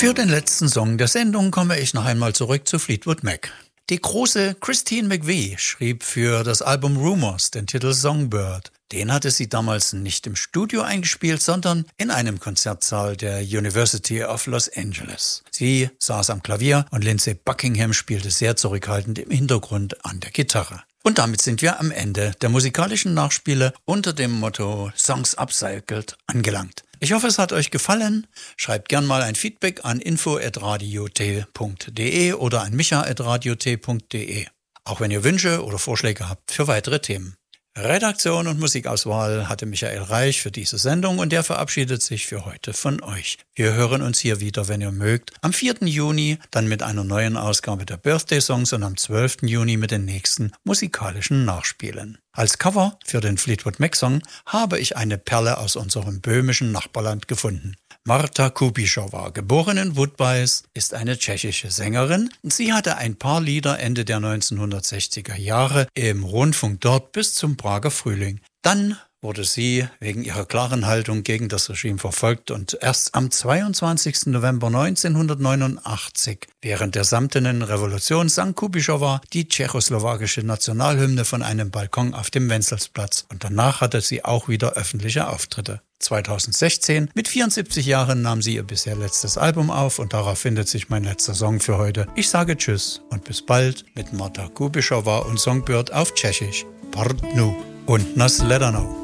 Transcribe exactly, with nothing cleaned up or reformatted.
Für den letzten Song der Sendung komme ich noch einmal zurück zu Fleetwood Mac. Die große Christine McVie schrieb für das Album Rumours den Titel Songbird. Den hatte sie damals nicht im Studio eingespielt, sondern in einem Konzertsaal der University of Los Angeles. Sie saß am Klavier und Lindsey Buckingham spielte sehr zurückhaltend im Hintergrund an der Gitarre. Und damit sind wir am Ende der musikalischen Nachspiele unter dem Motto Songs Upcycled angelangt. Ich hoffe, es hat euch gefallen. Schreibt gern mal ein Feedback an info at radiot punkt de oder an micha at radiot punkt de. Auch wenn ihr Wünsche oder Vorschläge habt für weitere Themen. Redaktion und Musikauswahl hatte Michael Reich für diese Sendung und der verabschiedet sich für heute von euch. Wir hören uns hier wieder, wenn ihr mögt, am vierten Juni, dann mit einer neuen Ausgabe der Birthday Songs und am zwölften Juni mit den nächsten musikalischen Nachspielen. Als Cover für den Fleetwood Mac Song habe ich eine Perle aus unserem böhmischen Nachbarland gefunden. Marta Kubišová, geboren in Woodbine, ist eine tschechische Sängerin. Sie hatte ein paar Lieder Ende der neunzehnhundertsechziger Jahre im Rundfunk dort bis zum Prager Frühling. Dann wurde sie wegen ihrer klaren Haltung gegen das Regime verfolgt und erst am zweiundzwanzigsten November neunzehnhundertneunundachtzig während der Samtenen Revolution sang Kubišová die tschechoslowakische Nationalhymne von einem Balkon auf dem Wenzelsplatz und danach hatte sie auch wieder öffentliche Auftritte. zweitausendsechzehn, mit vierundsiebzig Jahren, nahm sie ihr bisher letztes Album auf und darauf findet sich mein letzter Song für heute. Ich sage Tschüss und bis bald mit Marta Kubišová und Songbird auf Tschechisch. Pardnu und Nasledano.